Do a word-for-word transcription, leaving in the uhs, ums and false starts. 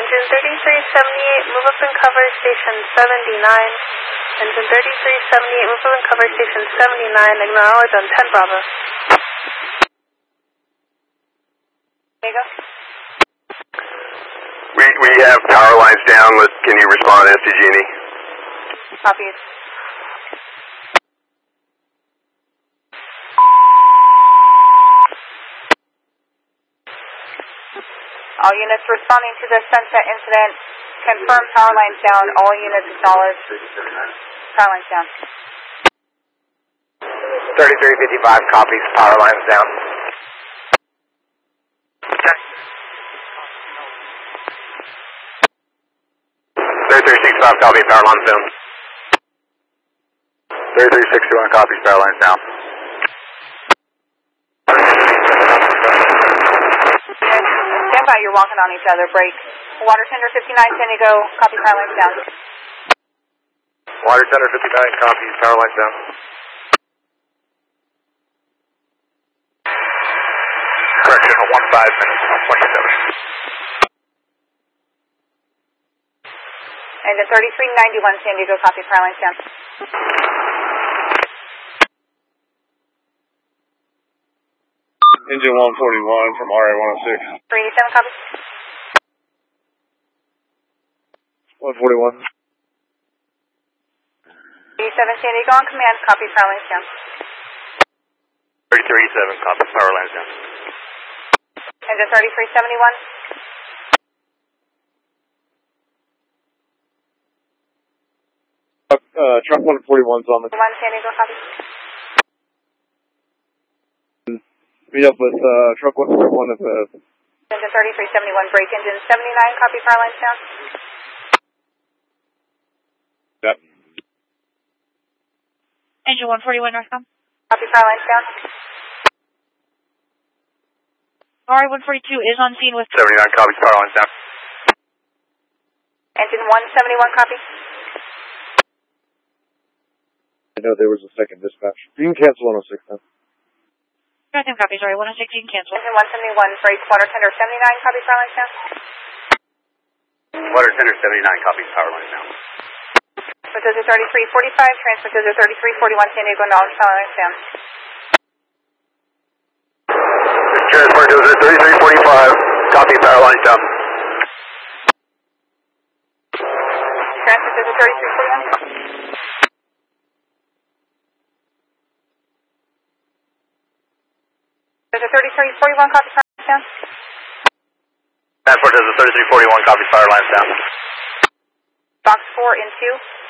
Engine thirty-three seventy-eight, move up and cover station seventy-nine. Engine thirty-three seventy-eight, move up and cover station seventy-nine, acknowledge on ten Bravo. There you go. We, we have power lines down. Let, can you respond, S T G and E? Copies. All units responding to the sunset incident, confirm power lines down. All units acknowledge power lines down. thirty-three fifty-five copies, power lines down. thirty-three sixty-five copies, power lines down. thirty-three sixty-one copies, power lines down. Stand by, you're walking on each other, break. Water Tender fifty-nine, San Diego, copy, power lines down. Water Center fifty-nine copies, power lines down. Correction, one five minutes, one twenty-seven. And the thirty-three ninety-one, San Diego, copy, power lines down. Engine one forty-one from R A one oh six. three eighty-seven, copy. one forty-one. eighty-seven, San Diego, on command, copy, power lines down. thirty-three eighty-seven copies, power lines down. And the thirty-three seventy-one. Uh, truck one forty-one's on the... one, San Diego, copy. Meet up with uh, truck one forty-one at the... Engine thirty-three seventy-one, break. Engine seventy-nine, copy, power lines down. Yep. Engine one forty-one, Northcom. Copy, power lines down. R A one forty-two is on scene with... seventy-nine copies, power lines down. Engine one seventy-one, copy. I know there was a second dispatch. You can cancel one oh six now. Northcom copies, R A one oh six, you can cancel. Engine one seventy-one, break. Water Tender seventy-nine, copy, power lines down. Water Center seventy-nine copies, power lines down. Transport thirty-three forty-five, Transport thirty-three forty-one, San Diego, knowledge, power lines down. Transport thirty-three forty-five, copy, power lines down. Transport thirty-three forty-one. There's a thirty-three forty-one, copy, power lines down. Transport thirty-three forty-one, copy, power lines down. Box four in two.